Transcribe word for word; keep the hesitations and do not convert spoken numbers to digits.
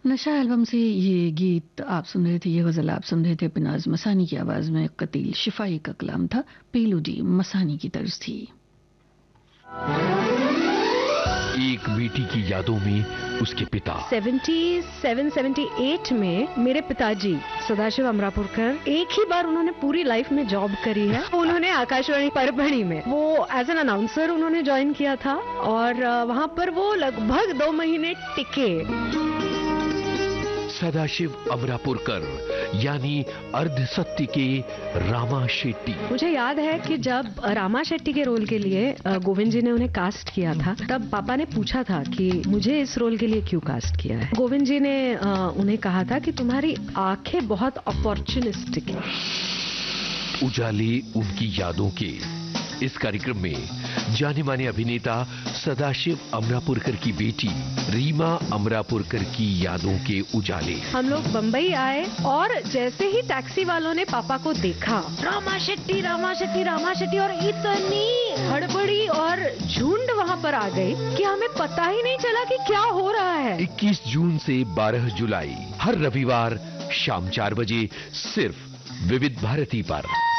नशा एल्बम से ये गीत आप सुन रहे थे, ये गजल आप सुन रहे थे पिनाज मसानी की आवाज में। कतील शिफाई का कलाम था, पेलूडी मसानी की तर्ज थी। एक बेटी की यादों में उसके पिता सतहत्तर अठहत्तर में मेरे पिताजी सदाशिव अमरापुरकर, एक ही बार उन्होंने पूरी लाइफ में जॉब करी है। उन्होंने आकाशवाणी परभणी में वो एज एन अनाउंसर उन्होंने ज्वाइन किया था और वहां पर वो लगभग दो महीने टिके। सदाशिव अमरापुरकर यानी अर्ध सत्य के रामा शेट्टी। मुझे याद है कि जब रामा शेट्टी के रोल के लिए गोविंद जी ने उन्हें कास्ट किया था, तब पापा ने पूछा था कि मुझे इस रोल के लिए क्यों कास्ट किया है। गोविंद जी ने उन्हें कहा था कि तुम्हारी आंखें बहुत अपॉर्चुनिस्टिक हैं। उजाले उनकी यादों के इस कार्यक्रम में जाने माने अभिनेता सदाशिव अमरापुरकर की बेटी रीमा अमरापुरकर की यादों के उजाले। हम लोग बंबई आए और जैसे ही टैक्सी वालों ने पापा को देखा, रामा शेट्टी रामा शेट्टी रामा शेट्टी, और इतनी हड़बड़ी और झुंड वहां पर आ गई कि हमें पता ही नहीं चला कि क्या हो रहा है। इक्कीस जून से बारह जुलाई हर रविवार शाम चार बजे सिर्फ विविध भारती पर।